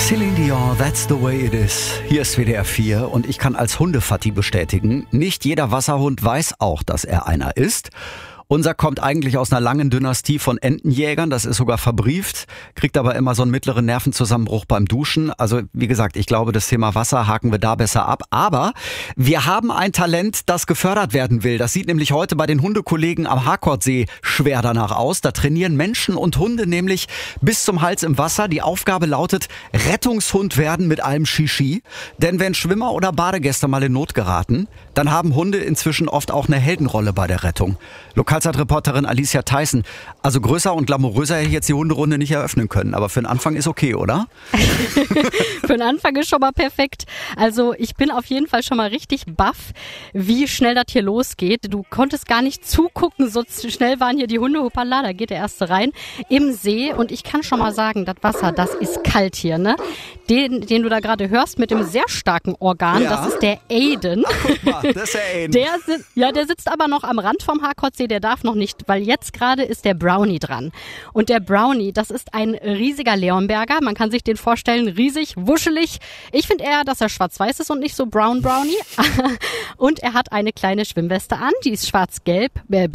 Celine Dion, that's the way it is. Hier ist WDR 4 und ich kann als Hundefatti bestätigen, nicht jeder Wasserhund weiß auch, dass er einer ist. Unser kommt eigentlich aus einer langen Dynastie von Entenjägern, das ist sogar verbrieft, kriegt aber immer so einen mittleren Nervenzusammenbruch beim Duschen. Also wie gesagt, ich glaube, das Thema Wasser haken wir da besser ab. Aber wir haben ein Talent, das gefördert werden will. Das sieht nämlich heute bei den Hundekollegen am Harkordsee schwer danach aus. Da trainieren Menschen und Hunde nämlich bis zum Hals im Wasser. Die Aufgabe lautet, Rettungshund werden mit allem Shishi. Denn wenn Schwimmer oder Badegäste mal in Not geraten, dann haben Hunde inzwischen oft auch eine Heldenrolle bei der Rettung. Lokalzeitreporterin Alicia Theissen. Also größer und glamouröser hätte ich jetzt die Hunderunde nicht eröffnen können. Aber für den Anfang ist okay, oder? Für den Anfang ist schon mal perfekt. Also ich bin auf jeden Fall schon mal richtig baff, wie schnell das hier losgeht. Du konntest gar nicht zugucken, so schnell waren hier die Hunde. Hoppala, da geht der erste rein im See. Und ich kann schon mal sagen, das Wasser, das ist kalt hier, ne? Den du da gerade hörst mit dem sehr starken Organ, ja. Das ist der Aiden. Guck mal, das ist der Aiden. Der sitzt aber noch am Rand vom Harkordsee, der darf noch nicht, weil jetzt gerade ist der Brownie dran. Und der Brownie, das ist ein riesiger Leonberger. Man kann sich den vorstellen, riesig, wuschelig. Ich finde eher, dass er schwarz-weiß ist und nicht so Brown Brownie. Und er hat eine kleine Schwimmweste an, die ist schwarz-gelb,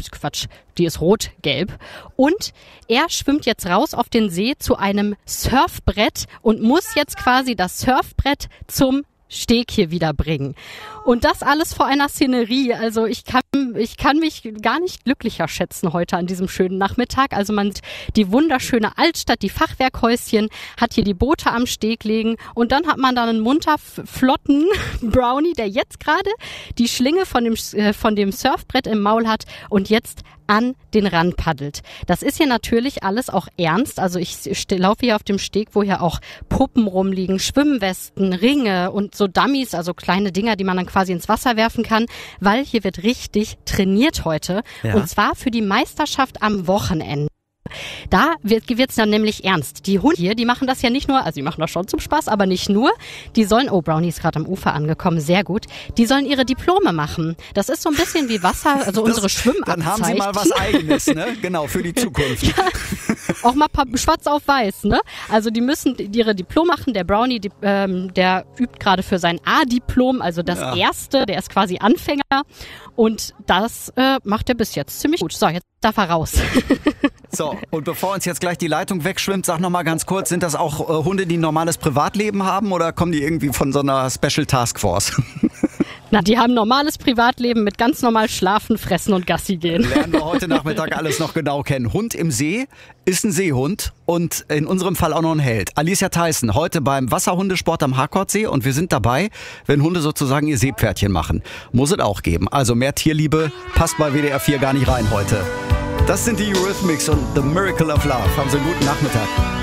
die ist rot-gelb. Und er schwimmt jetzt raus auf den See zu einem Surfbrett und muss jetzt quasi das Surfbrett zum Steg hier wieder bringen. Und das alles vor einer Szenerie. Also ich kann mich gar nicht glücklicher schätzen heute an diesem schönen Nachmittag. Also man sieht die wunderschöne Altstadt, die Fachwerkhäuschen, hat hier die Boote am Steg liegen und dann hat man dann einen munter flotten Brownie, der jetzt gerade die Schlinge von dem Surfbrett im Maul hat und jetzt an den Rand paddelt. Das ist hier natürlich alles auch ernst. Also ich laufe hier auf dem Steg, wo hier auch Puppen rumliegen, Schwimmwesten, Ringe und so Dummies, also kleine Dinger, die man dann quasi ins Wasser werfen kann, weil hier wird richtig trainiert heute. Ja. Und zwar für die Meisterschaft am Wochenende. Da wird's dann nämlich ernst. Die Hunde hier, die machen das ja nicht nur, also die machen das schon zum Spaß, aber nicht nur. Die sollen, Brownie ist gerade am Ufer angekommen, sehr gut. Die sollen ihre Diplome machen. Das ist so ein bisschen wie Wasser, also unsere Schwimmabzeichen. Dann haben sie mal was Eigenes, ne? Genau, für die Zukunft. Ja, auch mal schwarz auf weiß, ne? Also die müssen ihre Diplom machen. Der Brownie, der übt gerade für sein A-Diplom, also das erste, der ist quasi Anfänger. Und das macht er bis jetzt ziemlich gut. So, jetzt darf er raus. So, und bevor uns jetzt gleich die Leitung wegschwimmt, sag noch mal ganz kurz, sind das auch Hunde, die ein normales Privatleben haben oder kommen die irgendwie von so einer Special Task Force? Na, die haben normales Privatleben mit ganz normal schlafen, fressen und Gassi gehen. Lernen wir heute Nachmittag alles noch genau kennen. Hund im See ist ein Seehund und in unserem Fall auch noch ein Held. Alicia Theissen, heute beim Wasserhundesport am Harkordsee und wir sind dabei, wenn Hunde sozusagen ihr Seepferdchen machen. Muss es auch geben. Also mehr Tierliebe passt bei WDR 4 gar nicht rein heute. Das sind die Eurythmics und The Miracle of Love. Haben Sie einen guten Nachmittag.